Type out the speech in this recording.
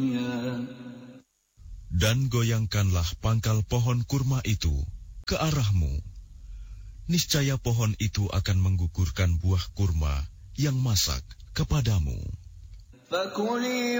Dan goyangkanlah pangkal pohon kurma itu ke arahmu. Niscaya pohon itu akan menggugurkan buah kurma yang masak kepadamu. فَكُلِي